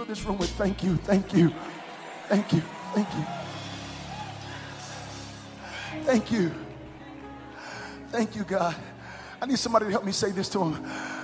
fill this room with thank you, thank you, thank you, thank you. Thank you. Thank you, God. I need somebody to help me say this to him.